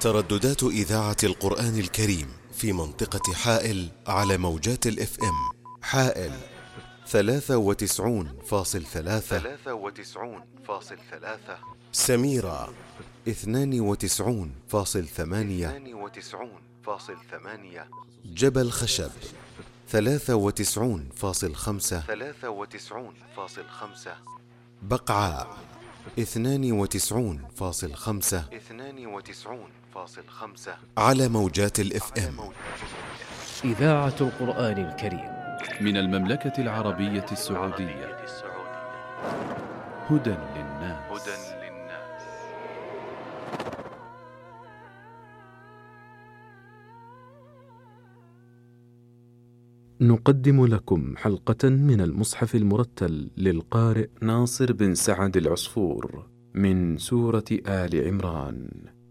ترددات إذاعة القرآن الكريم في منطقة حائل على موجات الإف إم. حائل 93.3، سميرة 92.8، جبل خشب 93.5، بقعاء 92.5 على موجات الإف إم. إذاعة القرآن الكريم من المملكة العربية السعودية. هدى للناس. نقدم لكم حلقة من المصحف المرتل للقارئ ناصر بن سعد العصفور من سورة آل عمران.